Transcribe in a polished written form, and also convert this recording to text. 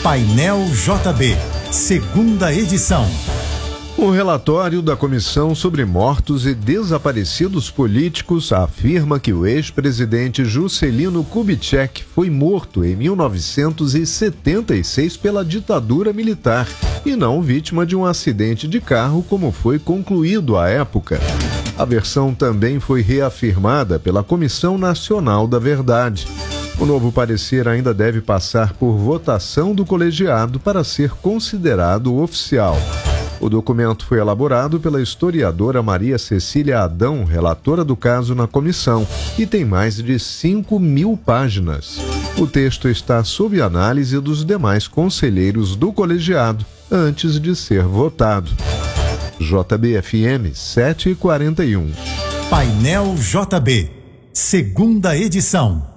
Painel JB, segunda edição. O relatório da Comissão sobre Mortos e Desaparecidos Políticos afirma que o ex-presidente Juscelino Kubitschek foi morto em 1976 pela ditadura militar e não vítima de um acidente de carro, como foi concluído à época. A versão também foi reafirmada pela Comissão Nacional da Verdade. O novo parecer ainda deve passar por votação do colegiado para ser considerado oficial. O documento foi elaborado pela historiadora Maria Cecília Adão, relatora do caso na comissão, e tem mais de 5.000 páginas. O texto está sob análise dos demais conselheiros do colegiado antes de ser votado. JBFM 7h41. Painel JB, segunda edição.